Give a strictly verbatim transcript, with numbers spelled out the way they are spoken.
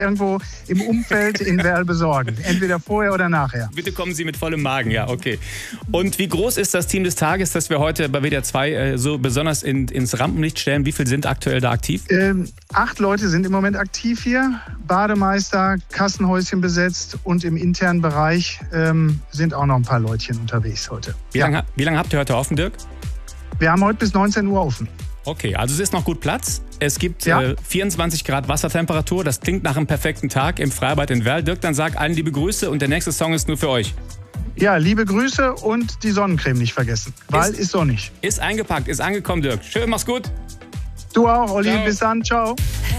irgendwo im Umfeld in Werl besorgen. Entweder vorher oder nachher. Bitte kommen Sie mit vollem Magen, ja, okay. Und wie groß ist das Team des Tages, das wir heute bei W D R zwei äh, so besonders in, ins Rampenlicht stellen? Wie viele sind aktuell da aktiv? Ähm, acht Leute sind im Moment aktiv hier. Bademeister, Kassenhäuschen besetzt und im internen Bereich ähm, sind auch noch ein paar Leutchen unterwegs heute. Wie ja. lange wie lang habt ihr heute offen, Dirk? Wir haben heute bis neunzehn Uhr offen. Okay, also es ist noch gut Platz. Es gibt ja. äh, vierundzwanzig Grad Wassertemperatur. Das klingt nach einem perfekten Tag im Freibad in Werl. Dirk, dann sag allen liebe Grüße und der nächste Song ist nur für euch. Ja, liebe Grüße und die Sonnencreme nicht vergessen, weil ist, ist sonnig. Ist eingepackt, ist angekommen, Dirk. Schön, mach's gut. Du auch, Olli. Ciao. Bis dann. Ciao.